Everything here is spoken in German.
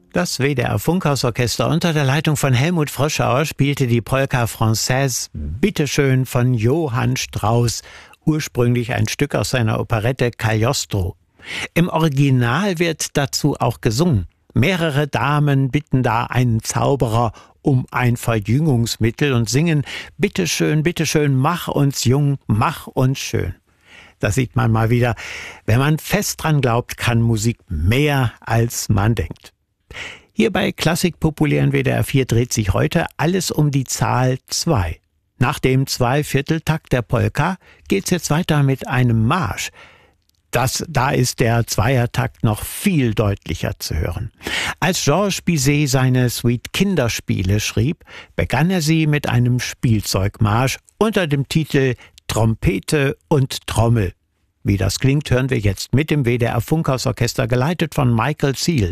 Das WDR-Funkhausorchester unter der Leitung von Helmut Froschauer spielte die Polka Française Bitteschön von Johann Strauss, ursprünglich ein Stück aus seiner Operette Cagliostro. Im Original wird dazu auch gesungen. Mehrere Damen bitten da einen Zauberer um ein Verjüngungsmittel und singen Bitteschön, bitteschön, mach uns jung, mach uns schön. Da sieht man mal wieder, wenn man fest dran glaubt, kann Musik mehr als man denkt. Hier bei Klassik populär in WDR 4 dreht sich heute alles um die Zahl 2. Nach dem 2/4-Takt der Polka geht's jetzt weiter mit einem Marsch. Da ist der Zweiertakt noch viel deutlicher zu hören. Als Georges Bizet seine Suite Kinderspiele schrieb, begann er sie mit einem Spielzeugmarsch unter dem Titel Trompete und Trommel. Wie das klingt, hören wir jetzt mit dem WDR Funkhausorchester, geleitet von Michael Seal.